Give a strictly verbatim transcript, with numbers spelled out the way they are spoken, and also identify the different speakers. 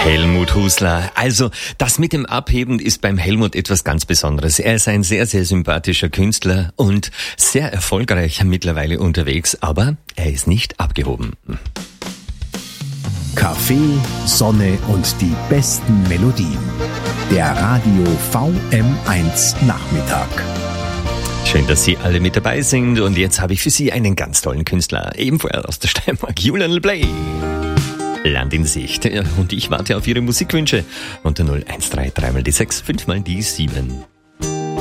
Speaker 1: Helmut Husler. Also, das mit dem Abheben ist beim Helmut etwas ganz Besonderes. Er ist ein sehr, sehr sympathischer Künstler und sehr erfolgreich mittlerweile unterwegs, aber er ist nicht abgehoben.
Speaker 2: Kaffee, Sonne und die besten Melodien. Der Radio V M eins Nachmittag.
Speaker 1: Schön, dass Sie alle mit dabei sind und jetzt habe ich für Sie einen ganz tollen Künstler, ebenfalls aus der Steiermark, Julian Play. Land in Sicht. Und ich warte auf Ihre Musikwünsche unter null eins drei drei mal die sechs, fünf mal die sieben.